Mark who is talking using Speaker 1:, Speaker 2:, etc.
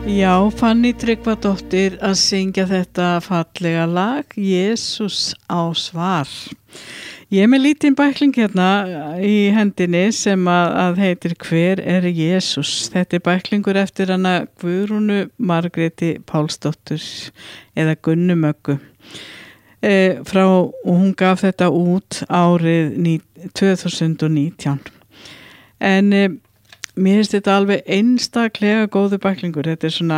Speaker 1: Já, Fanny Tryggvadóttir að syngja þetta fallega lag, Jesús á svar. Ég er með lítinn bækling hérna í hendinni sem að heitir Hver er Jesús? Þetta er bæklingur eftir hana Guðrúnu Margréti Pálsdóttur eða Gunnu Möggu. Og hún gaf þetta út árið 2019. En mér finnst þetta alveg einstaklega góður bæklingur. Þetta er svona